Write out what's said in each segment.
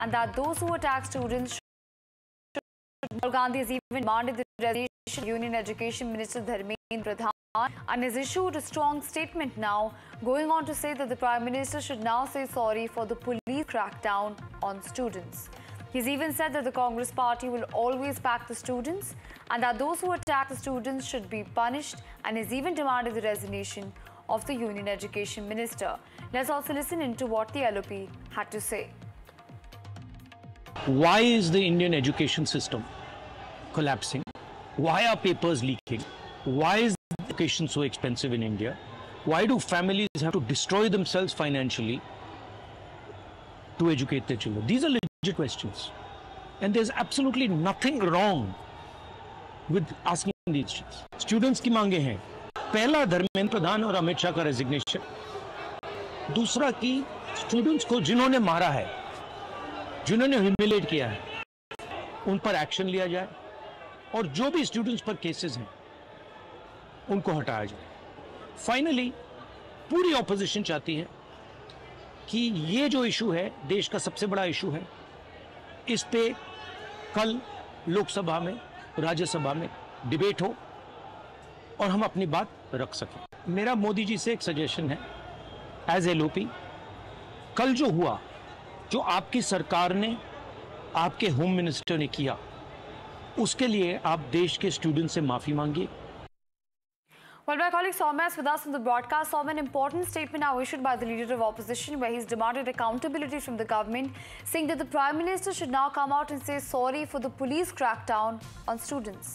and that those who attack students should. Rahul Gandhi has even demanded the resignation of Union Education Minister Dharmendra Pradhan and has issued a strong statement now, going on to say that the Prime Minister should now say sorry for the police crackdown on students. He's even said that the Congress party will always back the students and that those who attack the students should be punished, and has even demanded the resignation of the Union Education Minister. Let's also listen into what the LOP had to say. Why is the Indian education system collapsing? Why are papers leaking? Why is education so expensive in India? Why do families have to destroy themselves financially to educate their children? These are legit questions. And there's absolutely nothing wrong with asking these questions. Students की मांगे हैं, पहला धर्मेंद्र प्रधान और अमित शाह का resignation, दूसरा कि students को जिन्होंने मारा है, जिन्होंने ह्यूमिलेट किया है, उन पर एक्शन लिया जाए और जो भी स्टूडेंट्स पर केसेस हैं उनको हटाया जाए. फाइनली पूरी ऑपोजिशन चाहती है कि ये जो इशू है, देश का सबसे बड़ा इशू है, इस पे कल लोकसभा में, राज्यसभा में डिबेट हो और हम अपनी बात रख सकें. मेरा मोदी जी से एक सजेशन है एज एलओपी, कल जो हुआ, जो आपकी सरकार ने, आपके होम मिनिस्टर ने किया, उसके लिए आप देश के स्टूडेंट से माफी मांगिए. Well, my colleague Soumya is with us on the broadcast. Soumya, an important statement now issued by the leader of opposition where he's demanded accountability from the government, saying that the Prime Minister should now come out and say sorry for the police crackdown on students.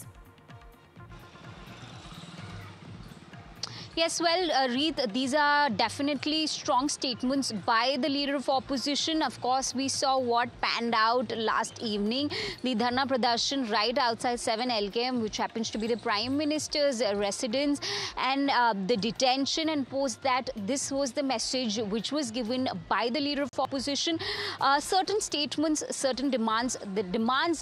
Yes, well, Reet, these are definitely strong statements by the leader of opposition. Of course, we saw what panned out last evening, the Dharna Pradarshan right outside 7 LKM, which happens to be the Prime Minister's residence, and the detention, and post that this was the message which was given by the leader of opposition. Certain statements, certain demands, the demands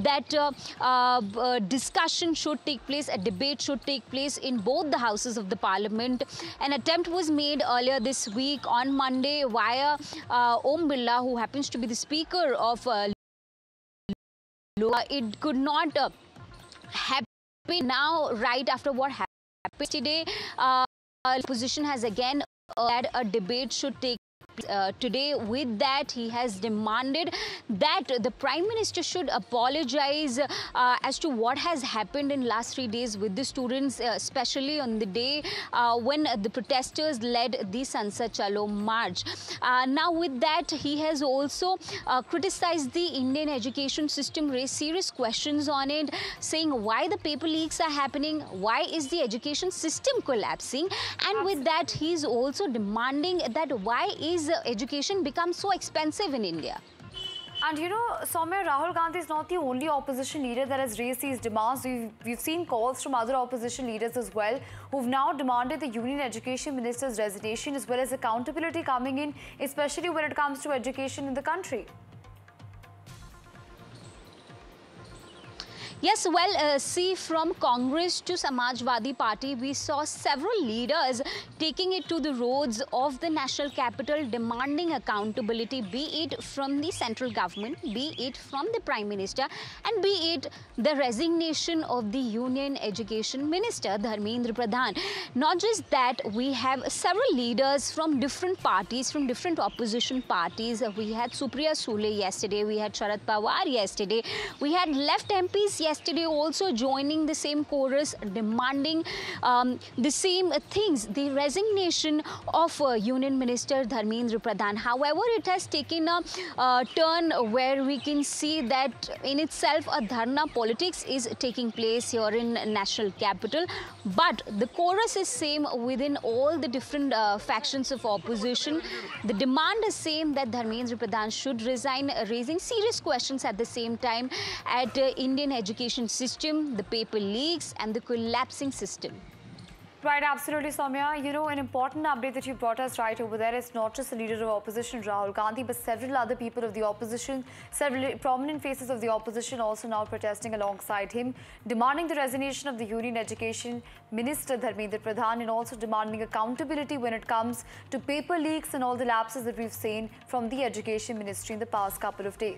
that discussion should take place, a debate should take place in both the houses of the parliament. An attempt was made earlier this week on Monday via Om Birla, who happens to be the speaker of it could not happen now right after what happened today. Opposition has again had a debate should take today. With that, he has demanded that the Prime Minister should apologize as to what has happened in last 3 days with the students, especially on the day when the protesters led the Sansad Chalo march. Now with that, he has also criticized the Indian education system, raised serious questions on it, saying why the paper leaks are happening, why is the education system collapsing, and with that, he is also demanding that why is education become so expensive in India. And you know, Soumya, Rahul Gandhi is not the only opposition leader that has raised these demands. We've seen calls from other opposition leaders as well, who've now demanded the Union Education Minister's resignation, as well as accountability coming in, especially when it comes to education in the country. Yes, well, see, from Congress to Samajwadi Party, we saw several leaders taking it to the roads of the national capital, demanding accountability, be it from the central government, be it from the Prime Minister, and be it the resignation of the Union Education Minister, Dharmendra Pradhan. Not just that, we have several leaders from different parties, from different opposition parties. We had Supriya Sule yesterday, we had Sharad Pawar yesterday, we had left MPs yesterday also joining the same chorus, demanding the same things, the resignation of Union Minister Dharmendra Pradhan. However, it has taken a turn where we can see that in itself a dharna politics is taking place here in national capital, but the chorus is same within all the different factions of opposition. The demand is same that Dharmendra Pradhan should resign, raising serious questions at the same time at Indian education system, the paper leaks and the collapsing system. Right, absolutely, Soumya. You know, an important update that you brought us right over there is not just the leader of opposition, Rahul Gandhi, but several other people of the opposition, several prominent faces of the opposition also now protesting alongside him, demanding the resignation of the Union Education Minister Dharmendra Pradhan and also demanding accountability when it comes to paper leaks and all the lapses that we've seen from the Education Ministry in the past couple of days.